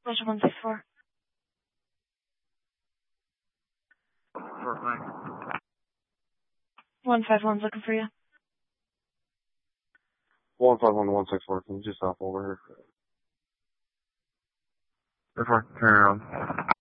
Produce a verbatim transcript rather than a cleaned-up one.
Roger one six four. Short line. One five one's looking for you. One five one one six four. Can you just hop over here? Therefore, turn around.